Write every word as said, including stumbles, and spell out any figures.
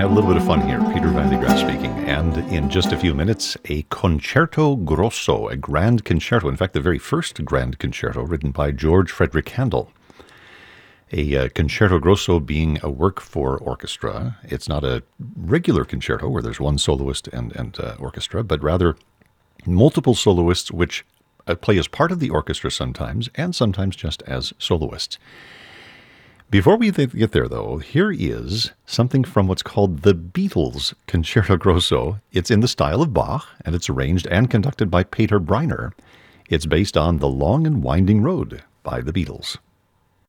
have a little bit of fun here. Peter Van de Graaff speaking. And in just a few minutes, a concerto grosso, a grand concerto. In fact, the very first grand concerto written by George Frederick Handel. A uh, concerto grosso being a work for orchestra. It's not a regular concerto where there's one soloist and, and uh, orchestra, but rather multiple soloists which uh, play as part of the orchestra sometimes, and sometimes just as soloists. Before we th- get there, though, here is something from what's called the Beatles Concerto Grosso. It's in the style of Bach, and it's arranged and conducted by Peter Breiner. It's based on The Long and Winding Road by the Beatles.